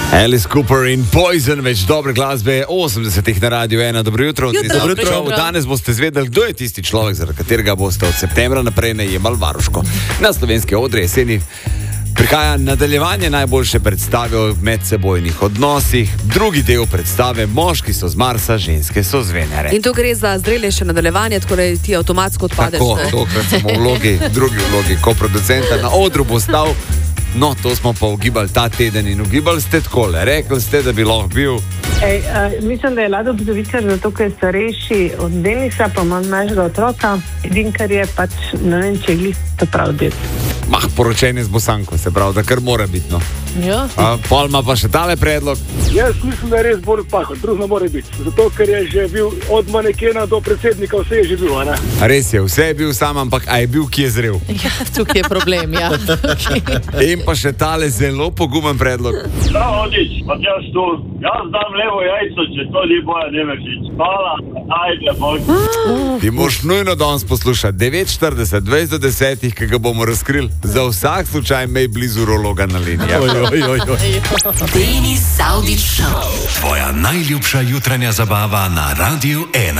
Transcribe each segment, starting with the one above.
Alice Cooper in Poison, več dobre glasbe 80-ih na Radio 1. Dobro jutro. Danes boste zvedeli, kdo je tisti človek, zaradi katerega boste od septembra naprej najemali varuško. Na slovenski odri jeseni prihaja nadaljevanje najboljše predstave o medsebojnih odnosih, drugi del predstave Moški so z Marsa, ženske so z Venere. In to gre za zrelejše nadaljevanje, tako da ti avtomatsko odpadeš. Tako, tokrat smo v drugi vlogi koproducenta. Na odru bo stal. No, to smo pa ugibali ta teden in ugibali ste takole. Rekli ste, da bi lahko bil. Mislim, da je Lado Budovičar, zato ker je starejši od Denisa, pa imam našega otroka. Edin, kar je pač, ne vem, če je glist prav det. Poročenje z Bosanko, se pravi, da kar mora biti, no. Ja. Pol ima pa še tale predlog. Jaz mislim, da je res bolj pahot, drug ne more biti. Zato, ker je že bil od manekena do predsednika, vse je že bil, ne? Res je, vse je bil sam, ampak a je bil, ki je zrel. Ja, tukaj je problem, ja. In pa še tale zelo pogumen predlog. Odič, pa jaz tu, jaz dam levo jajco, če to ni Bojan Nemešič. Hvala, ajde, boj. Ti moraš nujno danes poslušati 9:40, 20:10, ki ga bomo razkrili. Za vsak slučaj me je blizu urologa na liniji. Denis Saudić Show. Tvoja najljubša jutranja zabava na Radio 1.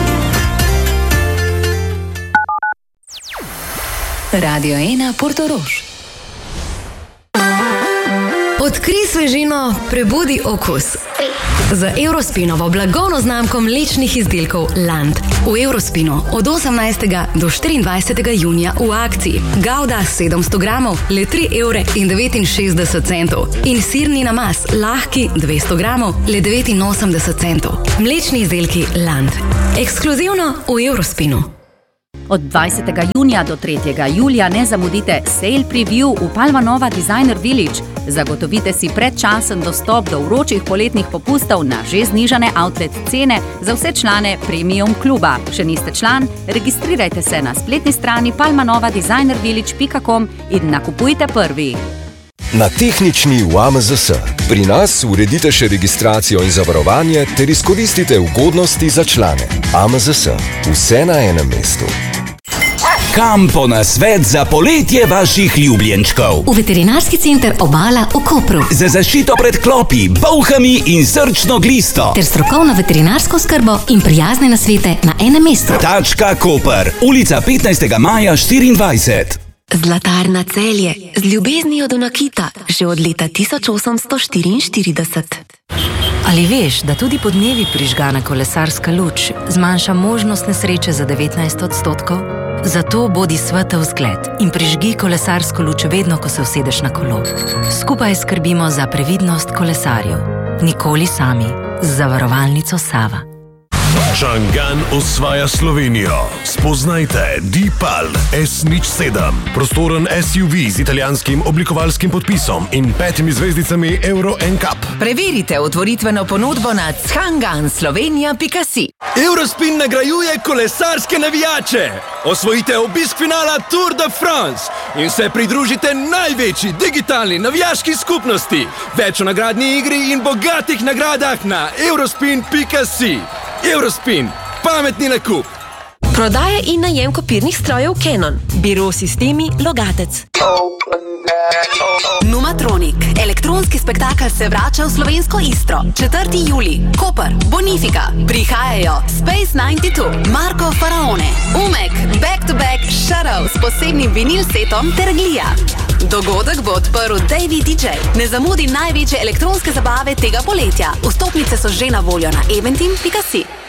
Radio 1 Portorož. Odkrij svežino, prebudi okus. Z Eurospinovo blagovno znamko mlečnih izdelkov Land. V Eurospinu od 18. do 24. junija v akciji Gouda 700 gramov le 3,69 €. In sirni namaz lahki 200 gramov le 89 €. Mlečni izdelki Land. Ekskluzivno v Eurospinu. Od 20. junija do 3. julija ne zamudite Sale Preview v Palma Nova Designer Village. Zagotovite si predčasen dostop do vročih poletnih popustov na že znižane outlet cene za vse člane Premium kluba. Še niste član? Registrirajte se na spletni strani palmanovadesignervillage.com in nakupujte prvi. Na tehnični v AMZS. Pri nas uredite še registracijo in zavarovanje ter izkoristite ugodnosti za člane. AMZS. Vse na enem mestu. Kam po nasvet za poletje vaših ljubljenčkov? V veterinarski center Obala v Kopru. Za zaščito pred klopi, bolhami in srčno glisto. Ter strokovno veterinarsko skrbo in prijazne nasvete na enem mestu. Tačka Koper, ulica 15. maja 24. Zlatarna Celje, z ljubeznijo do nakita, že od leta 1844. Ali veš, da tudi podnevi prižgana kolesarska luč zmanjša možnost nesreče za 19%? Zato bodi svetel zgled in prižgi kolesarsko luč vedno, ko se usedeš na kolo. Skupaj skrbimo za previdnost kolesarjev. Nikoli sami. Z zavarovalnico Sava. Čangan osvaja Slovenijo. Spoznajte Deepal S07. Prostoren SUV z italijanskim oblikovalskim podpisom in 5 zvezdicami Euro NCAP. Preverite otvoritveno ponudbo na changanslovenia.si. Eurospin nagrajuje kolesarske navijače. Osvojite obisk finala Tour de France in se pridružite največji digitalni navijaški skupnosti. Več o nagradni igri in bogatih nagradah na eurospin.si. Eurospin. Pametni nakup. Prodaja in najem kopirnih strojev Canon. Biro sistemi Logatec. Numatronik. Elektronski spektakel se vrača v slovensko Istro. 4. julij. Koper. Bonifika. Prihajajo Space 92, Marko Faraone, Umek, Back to Back, Shadow s posebnim vinil setom ter Glija. Dogodek bo odprl Davey DJ. Ne zamudi največje elektronske zabave tega poletja. Vstopnice so že na voljo na eventim.si.